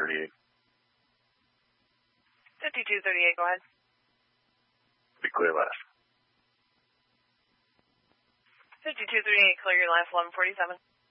5238. 5238, go ahead. Be clear last. 5238, clear your last 1147.